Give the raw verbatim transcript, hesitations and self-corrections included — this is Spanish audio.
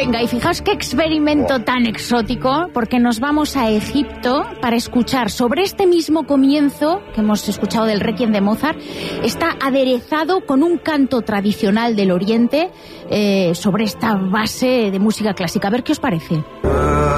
Venga, y fijaos qué experimento tan exótico, porque nos vamos a Egipto para escuchar sobre este mismo comienzo que hemos escuchado del Requiem de Mozart. Está aderezado con un canto tradicional del Oriente eh, sobre esta base de música clásica. A ver qué os parece.